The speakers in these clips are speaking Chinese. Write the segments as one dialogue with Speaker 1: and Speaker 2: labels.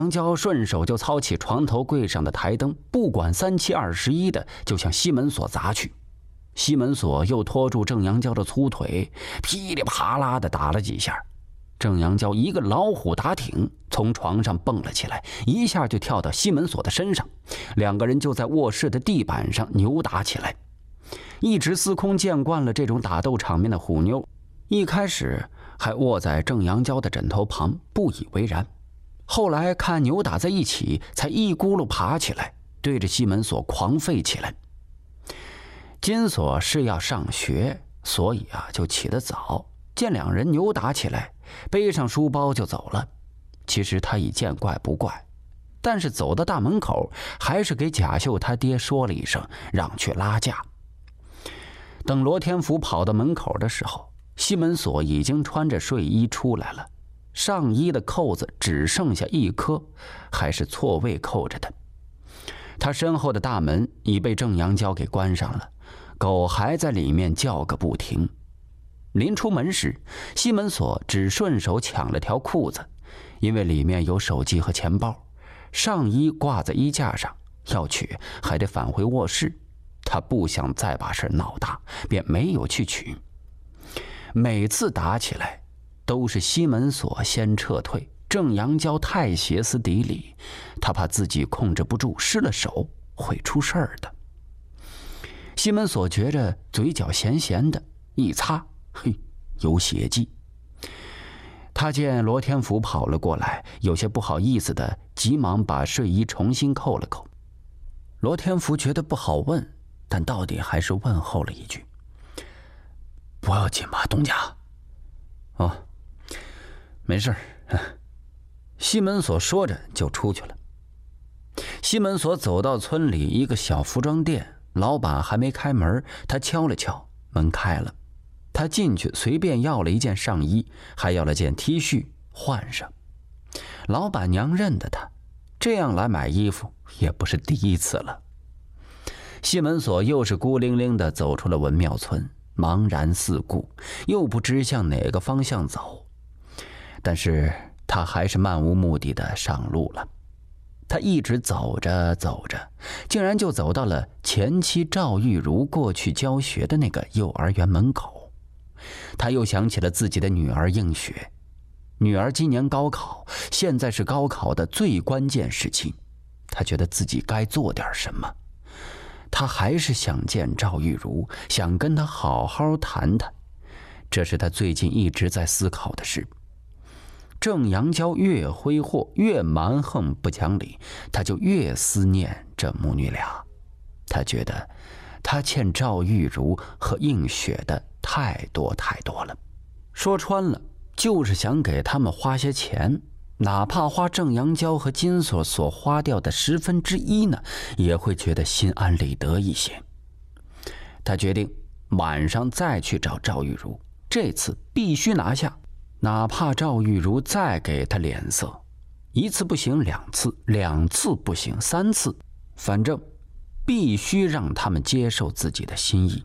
Speaker 1: 杨娇顺手就操起床头柜上的台灯，不管3七21的就向西门锁砸去。西门锁又拖住郑阳娇的粗腿，噼里啪啦的打了几下。郑阳娇一个老虎打挺，从床上蹦了起来，一下就跳到西门锁的身上，两个人就在卧室的地板上扭打起来。一直司空见惯了这种打斗场面的虎妞，一开始还卧在郑阳娇的枕头旁，不以为然。后来看扭打在一起，才一咕噜爬起来，对着西门锁狂吠起来。金锁是要上学，所以就起得早，见两人扭打起来，背上书包就走了。其实他已见怪不怪，但是走到大门口，还是给贾秀他爹说了一声，让去拉架。等罗天福跑到门口的时候，西门锁已经穿着睡衣出来了，上衣的扣子只剩下一颗，还是错位扣着的。他身后的大门已被郑阳娇给关上了，狗还在里面叫个不停。临出门时，西门锁只顺手抢了条裤子，因为里面有手机和钱包，上衣挂在衣架上，要取还得返回卧室。他不想再把事闹大，便没有去取。每次打起来都是西门锁先撤退，郑阳娇太歇斯底里，他怕自己控制不住失了手会出事儿的。西门锁觉着嘴角咸咸的，一擦，嘿，有血迹。他见罗天福跑了过来，有些不好意思的急忙把睡衣重新扣了扣。罗天福觉得不好问，但到底还是问候了一句：“不要紧吧，东家？”“哦，没事。”西门锁说着就出去了。西门锁走到村里一个小服装店，老板还没开门，他敲了敲，门开了。他进去随便要了一件上衣，还要了件 T 恤换上。老板娘认得他，这样来买衣服也不是第一次了。西门锁又是孤零零地走出了文庙村，茫然四顾，又不知向哪个方向走。但是他还是漫无目的地上路了。他一直走着走着，竟然就走到了前妻赵玉茹过去教学的那个幼儿园门口。他又想起了自己的女儿映雪，女儿今年高考，现在是高考的最关键时期，他觉得自己该做点什么。他还是想见赵玉茹，想跟她好好谈谈，这是他最近一直在思考的事。郑阳娇越挥霍越蛮横不讲理，他就越思念这母女俩。他觉得他欠赵玉茹和映雪的太多太多了，说穿了就是想给他们花些钱，哪怕花郑阳娇和金锁所花掉的1/10呢，也会觉得心安理得一些。他决定晚上再去找赵玉茹，这次必须拿下，哪怕赵玉茹再给他脸色，1次不行2次，2次不行3次，反正必须让他们接受自己的心意。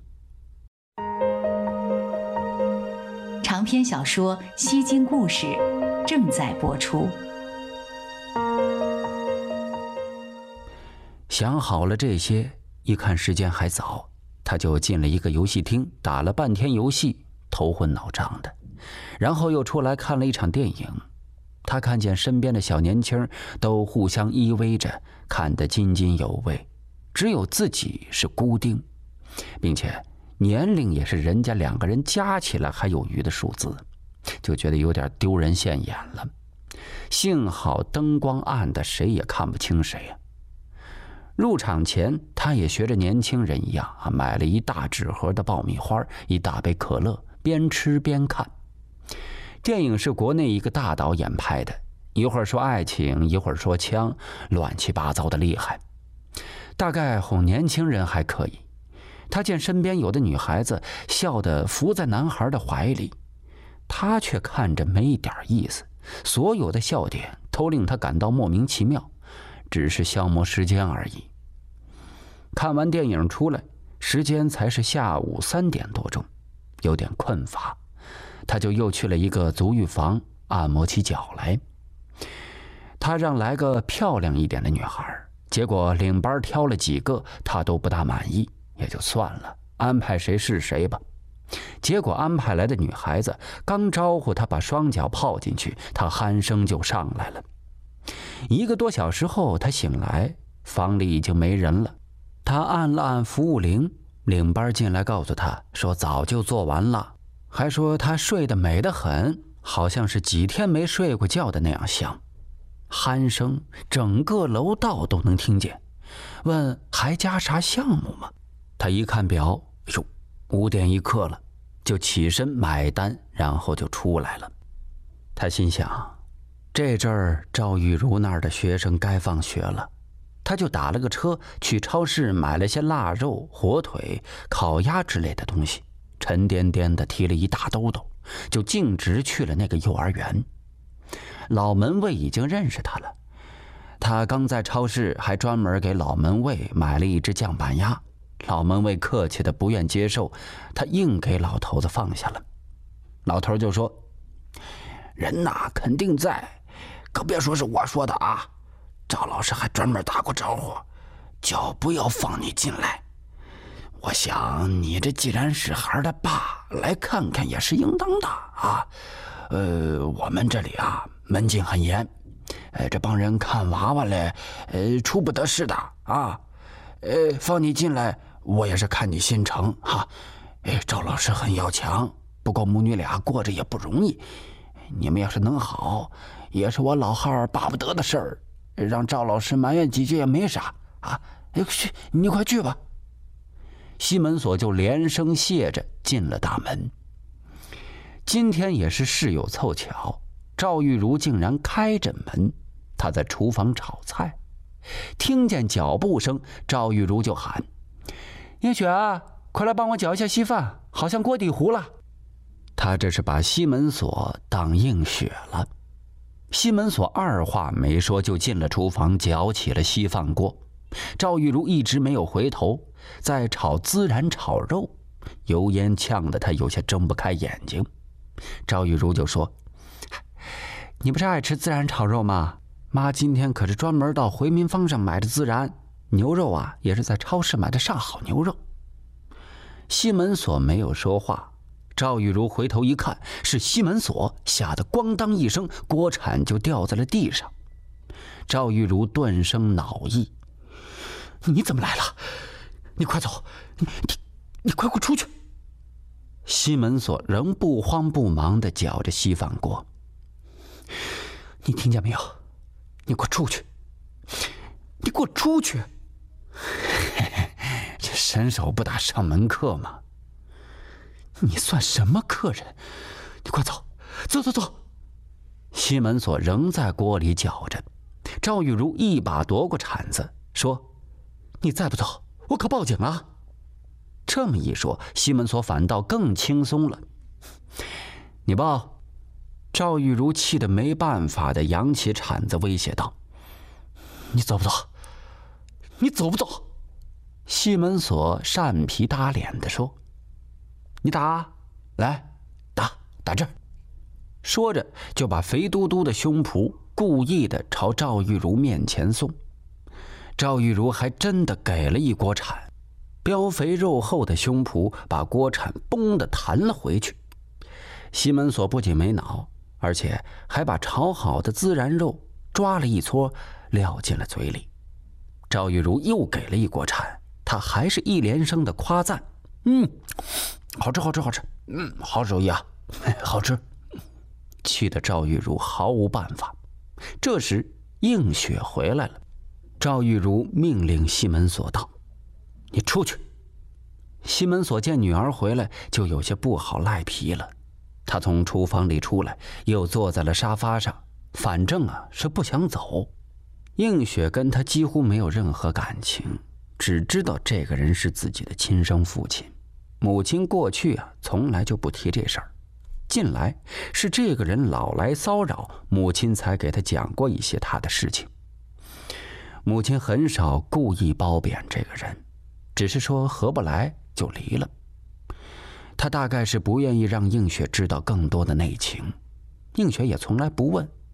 Speaker 2: 长篇小说《西京故事》正在播出。
Speaker 1: 想好了这些，一看时间还早，他就进了一个游戏厅，打了半天游戏，头昏脑胀的，然后又出来看了一场电影。他看见身边的小年轻都互相依偎着，看得津津有味，只有自己是孤丁，并且年龄也是人家2个人加起来还有余的数字，就觉得有点丢人现眼了。幸好灯光暗的，谁也看不清谁呀。入场前，他也学着年轻人一样买了一大纸盒的爆米花，一大杯可乐，边吃边看。电影是国内一个大导演拍的，一会儿说爱情，一会儿说枪，乱七八糟的厉害。大概哄年轻人还可以。他见身边有的女孩子笑得伏在男孩的怀里，他却看着没一点意思，所有的笑点都令他感到莫名其妙，只是消磨时间而已。看完电影出来，时间才是下午3点多钟，有点困乏，他就又去了一个足浴房按摩起脚来。 他让来个漂亮一点的女孩，结果领班挑了几个，他都不大满意，也就算了，安排谁是谁吧。结果安排来的女孩子刚招呼他把双脚泡进去，他鼾声就上来了。1个多小时后，他醒来，房里已经没人了。他按了按服务铃，领班进来告诉他说早就做完了，还说他睡得美得很，好像是几天没睡过觉的那样香。鼾声整个楼道都能听见，问还加啥项目吗？他一看表，哟，5点1刻了，就起身买单，然后就出来了。他心想，这阵儿赵玉茹那儿的学生该放学了，他就打了个车去超市买了些腊肉、火腿、烤鸭之类的东西，沉甸甸的提了一大兜兜，就径直去了那个幼儿园。老门卫已经认识他了，他刚在超市还专门给老门卫买了一只酱板鸭，老门卫客气的不愿接受，他硬给老头子放下了。老头就说，人呐肯定在，可别说是我说的啊，赵老师还专门打过招呼，叫不要放你进来。我想你这既然是孩的爸，来看看也是应当的啊。我们这里啊门禁很严，这帮人看娃娃来，出不得事的啊。放你进来，我也是看你心诚哈。赵老师很要强，不过母女俩过着也不容易，你们要是能好，也是我老汉巴不得的事儿，让赵老师埋怨几句也没啥啊。去，你快去吧。西门锁就连声谢着进了大门。今天也是事有凑巧，赵玉茹竟然开着门，她在厨房炒菜，听见脚步声，赵玉茹就喊，映雪啊，快来帮我搅一下稀饭，好像锅底糊了。她这是把西门锁当映雪了。西门锁二话没说就进了厨房，搅起了稀饭锅。赵玉茹一直没有回头，在炒孜然炒肉，油烟呛得她有些睁不开眼睛。赵玉茹就说，你不是爱吃孜然炒肉吗？妈今天可是专门到回民坊上买的孜然，牛肉啊也是在超市买的上好牛肉。西门锁没有说话，赵玉茹回头一看，是西门锁，吓得咣当一声，锅铲就掉在了地上。赵玉茹顿生恼意，你怎么来了？你快走，你快给我出去。西门锁仍不慌不忙地搅着稀饭锅，你听见没有？你给我出去！你给我出去！这伸手不打上门客吗？你算什么客人？你快走，走走走！西门锁仍在锅里搅着，赵玉茹一把夺过铲子，说：“你再不走，我可报警啊！”这么一说，西门锁反倒更轻松了。你报！赵玉茹气得没办法的扬起铲子威胁道：“你走不走？你走不走？”西门锁扇皮打脸的说：“你打，来，打这儿！”说着就把肥嘟嘟的胸脯故意的朝赵玉茹面前送。赵玉茹还真的给了一锅铲，膘肥肉厚的胸脯把锅铲嘣的弹了回去。西门锁不仅没恼，而且还把炒好的孜然肉抓了一撮撂进了嘴里。赵玉茹又给了一锅铲，他还是一连声的夸赞：“好吃，好吃，好吃，好手艺啊，好吃。”气得赵玉茹毫无办法。这时映雪回来了，赵玉茹命令西门锁道：“你出去！”西门锁见女儿回来，就有些不好赖皮了。他从厨房里出来，又坐在了沙发上，反正是不想走。映雪跟他几乎没有任何感情，只知道这个人是自己的亲生父亲。母亲过去从来就不提这事儿，近来是这个人老来骚扰，母亲才给他讲过一些他的事情。母亲很少故意褒贬这个人，只是说合不来就离了。他大概是不愿意让映雪知道更多的内情，映雪也从来不问，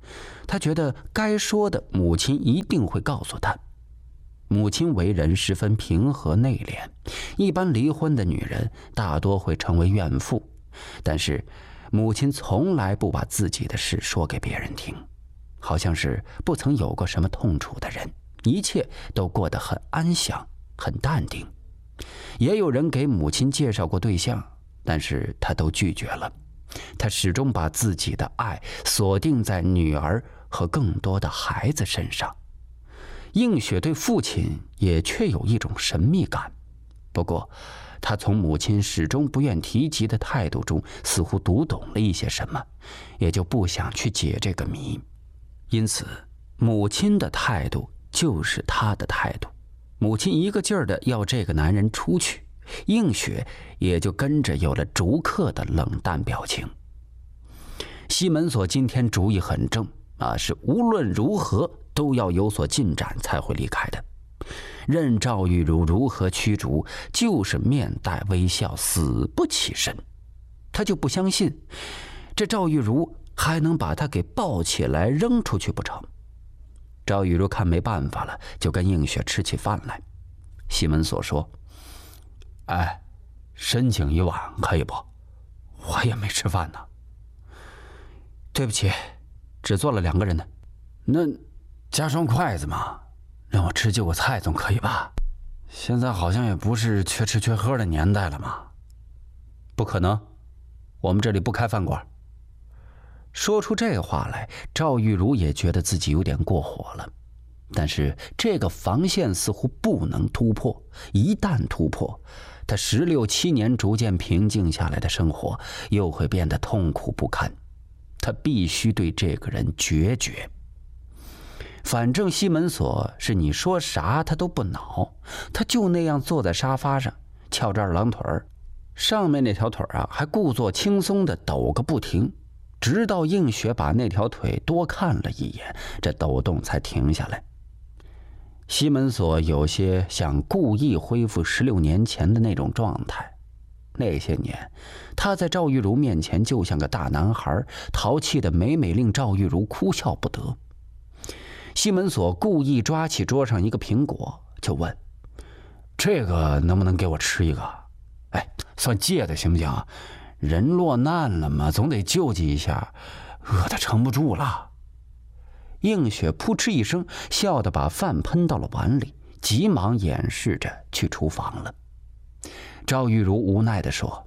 Speaker 1: 他觉得该说的母亲一定会告诉他。母亲为人十分平和内敛，一般离婚的女人大多会成为怨妇，但是母亲从来不把自己的事说给别人听，好像是不曾有过什么痛楚的人，一切都过得很安详，很淡定。也有人给母亲介绍过对象，但是她都拒绝了。她始终把自己的爱锁定在女儿和更多的孩子身上。映雪对父亲也确有一种神秘感，不过她从母亲始终不愿提及的态度中似乎读懂了一些什么，也就不想去解这个谜。因此母亲的态度就是她的态度，母亲一个劲儿的要这个男人出去，映雪也就跟着有了逐客的冷淡表情。西门所今天主意很正是无论如何都要有所进展才会离开的。任赵玉茹如何驱逐，就是面带微笑，死不起身。他就不相信这赵玉茹还能把他给抱起来扔出去不成。赵玉茹看没办法了，就跟映雪吃起饭来。西门所说：“哎，申请一碗可以不？我也没吃饭呢。”“对不起，只做了2个人的。”“那加双筷子嘛，让我吃9个菜总可以吧？现在好像也不是缺吃缺喝的年代了嘛。”“不可能，我们这里不开饭馆。”说出这话来，赵玉茹也觉得自己有点过火了。但是这个防线似乎不能突破，一旦突破，他16、17年逐渐平静下来的生活又会变得痛苦不堪。他必须对这个人决绝。反正西门所是你说啥他都不恼，他就那样坐在沙发上，翘着2郎腿儿，上面那条腿还故作轻松地抖个不停，直到映雪把那条腿多看了一眼，这抖动才停下来。西门所有些想故意恢复16年前的那种状态。那些年他在赵玉茹面前就像个大男孩，淘气的每令赵玉茹哭笑不得。西门所故意抓起桌上一个苹果，就问：“这个能不能给我吃一个？哎，算借的行不行？人落难了嘛，总得救济一下，饿得撑不住了。”映雪扑哧一声，笑得把饭喷到了碗里，急忙掩饰着去厨房了。赵玉茹无奈地说：“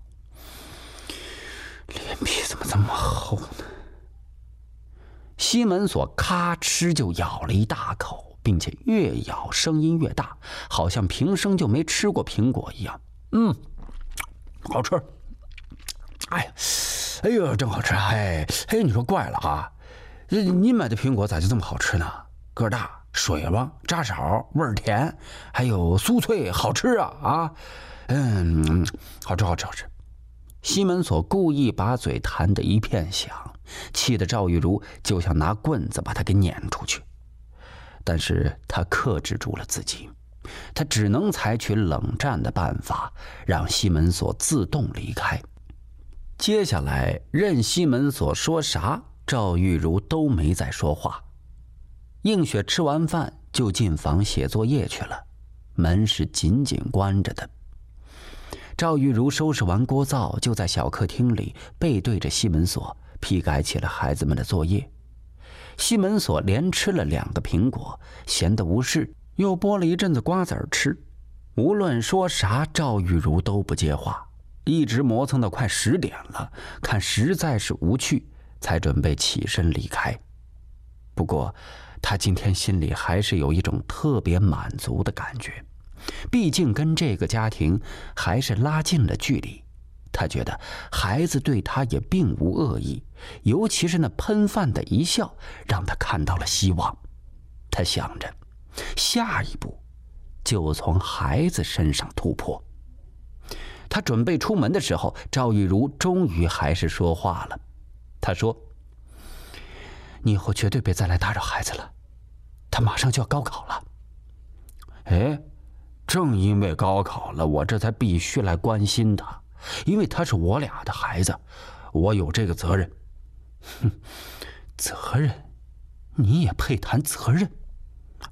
Speaker 1: 脸皮怎么这么厚呢？”西门所咔哧就咬了一大口，并且越咬声音越大，好像平生就没吃过苹果一样。“好吃。哎呦，真好吃。哎，你说怪了啊，你买的苹果咋就这么好吃呢？个大，水汪，渣少，味儿甜，还有酥脆，好吃啊！好吃。”西门所故意把嘴弹得一片响，气得赵玉茹就想拿棍子把他给撵出去。但是他克制住了自己，他只能采取冷战的办法，让西门所自动离开。接下来任西门所说啥，赵玉茹都没再说话。映雪吃完饭就进房写作业去了，门是紧紧关着的。赵玉茹收拾完锅灶，就在小客厅里背对着西门所批改起了孩子们的作业。西门所连吃了2个苹果，闲得无事，又剥了一阵子瓜子儿吃。无论说啥，赵玉茹都不接话，一直磨蹭到快10点了，看实在是无趣，才准备起身离开。不过他今天心里还是有一种特别满足的感觉，毕竟跟这个家庭还是拉近了距离。他觉得孩子对他也并无恶意，尤其是那喷饭的一笑，让他看到了希望。他想着下一步就从孩子身上突破。他准备出门的时候，赵玉茹终于还是说话了。他说：“你以后绝对别再来打扰孩子了，他马上就要高考了。”“哎，正因为高考了，我这才必须来关心他，因为他是我俩的孩子，我有这个责任。”“责任？ 你也配谈责任？